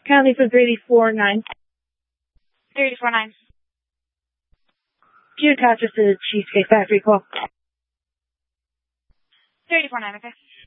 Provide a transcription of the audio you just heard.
County for 349. 349. Can you attach us to the Cheesecake Factory call? 349, okay.